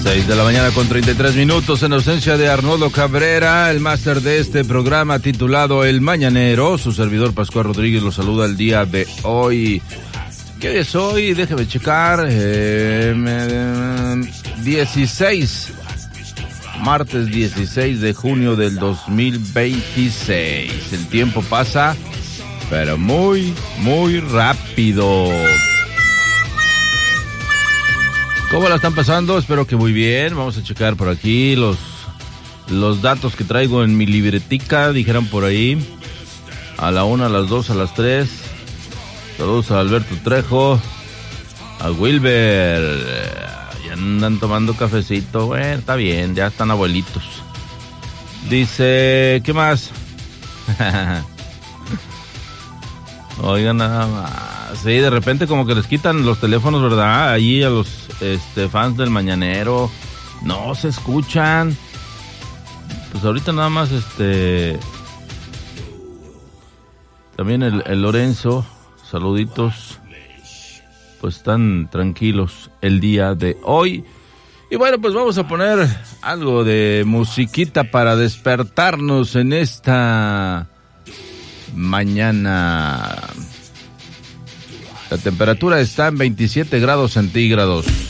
6 de la mañana con 33 minutos, en ausencia de Arnoldo Cabrera, el máster de este programa titulado El Mañanero. Su servidor Pascual Rodríguez lo saluda el día de hoy. ¿Qué día es hoy? Déjeme checar. 16. Martes 16 de junio del 2026. El tiempo pasa, pero muy, muy rápido. ¿Cómo la están pasando? Espero que muy bien. Vamos a checar por aquí los datos que traigo en mi libretica, dijeron por ahí. A la 1, a las 2, a las 3. Saludos a Alberto Trejo, a Wilber. Ya andan tomando cafecito. Bueno, está bien, ya están abuelitos. Dice, ¿qué más? Oigan, nada más. Sí, de repente como que les quitan los teléfonos, ¿verdad? Ahí a los fans del Mañanero. No se escuchan. Pues ahorita nada más también el Lorenzo. Saluditos. Pues están tranquilos el día de hoy. Y bueno, pues vamos a poner algo de musiquita para despertarnos en esta mañana. La temperatura está en 27 grados centígrados.